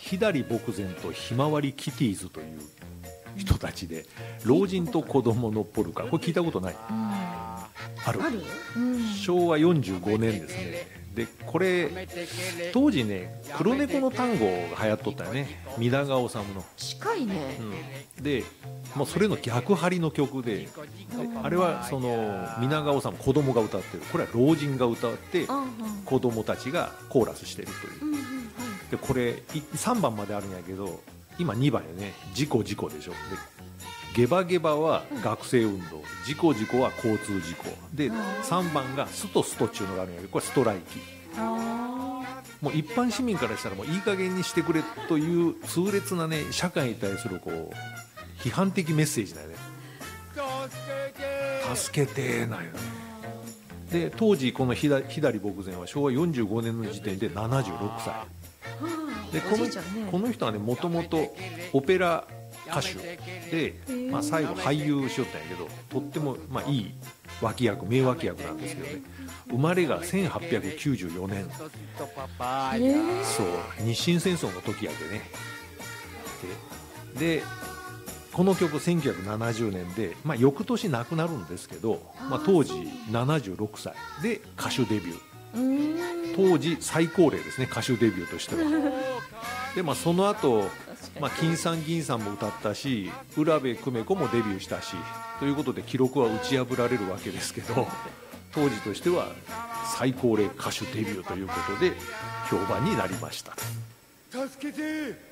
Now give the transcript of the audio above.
左牧前とひまわりキティーズという人たちで、老人と子供のポルカ、これ聞いたことない？ある。昭和45年ですね。でこれ当時ね、黒猫の単語が流行っとったよね、皆川治の。 近いね。 でもうそれの逆張りの曲で、あれはその皆川治子供が歌ってる、これは老人が歌って子供たちがコーラスしてるという。でこれ3番まであるんやけど、今2番よね。事故事故でしょ。でゲバゲバは学生運動、事故事故は交通事故で、3番がストストっていうのがあるんやけど、これストライキ。もう一般市民からしたらもういい加減にしてくれという痛烈なね、社会に対するこう批判的メッセージだよね。助けてなんよね。で当時この左牧前は昭和45年の時点で76歳で、この人はね、もともとオペラ歌手で、最後俳優しよったんやけど、とってもいい脇役、名脇役なんですけどね。生まれが1894年、そう日清戦争の時やでね。でこの曲1970年で、翌年亡くなるんですけど、当時76歳で歌手デビュー、当時最高齢ですね、歌手デビューとしては。でその後、金さん銀さんも歌ったし、浦部久美子もデビューしたしということで、記録は打ち破られるわけですけど、当時としては最高齢歌手デビューということで評判になりました。助けて